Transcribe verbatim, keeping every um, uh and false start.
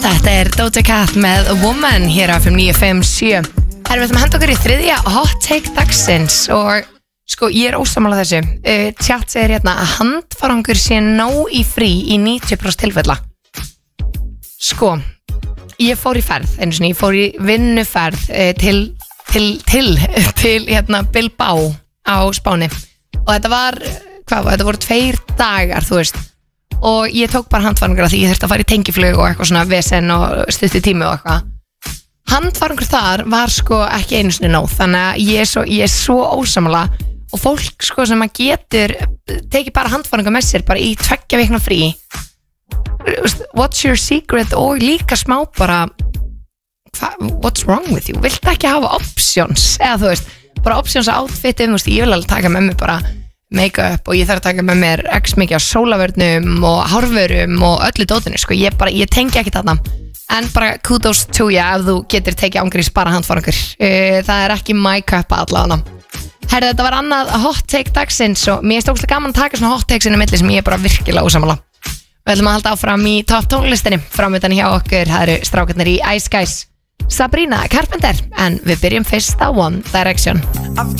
Þetta er Doja Cat með A Woman hér á F M níu fimm sjö. Erum við ætlum að henda okkur í þriðja hot take dagsins og sko ég er ósammála þessu. uh, Chat segir hérna að handfarangur sé nóg í frí í níutíu prósent tilfella. Sko, ég fór í ferð, einu sinni, ég fór í vinnuferð uh, til, til, til, til hérna Bilbao á Spáni og þetta var, hvað var, þetta voru tveir dagar, þú veist, og ég tók bara handfarangur af því ég þurfti að fara í tengiflug og eitthvað svona vesen og stutti tími og eitthvað. Handfarangur þar var sko ekki einu sinni nóg, þannig að ég er svo, ég er svo ósammála og fólk sko sem að getur tekið bara handfarangur með sér bara í tveggja vikna frí. What's your secret og líka smá bara hva, what's wrong with you? Viltu ekki hafa options? Eða þú veist, bara options á outfitum, þú veist, ég vil alveg taka með mér bara make-up og ég þarf að taka með mér x mikið á sólavörnum og hárvörum og öllu dótinu, sko, ég bara, ég tengi ekki þarna. En bara kudos to you ef þú getur tekið ángrís bara handfarangur. uh, Það er ekki my cup allavega. Herðu, þetta var annað hot take dagsins og mér er stókslega gaman að taka svona hot takes inn í milli sem ég er bara virkilega ósammála. Við ætlum að halda áfram í topp tónlistinni. Framöndan hjá okkur, það eru strákarnir í Ice Guys, Sabrina Carpenter, en við byrjum fyrst á One Direction. I've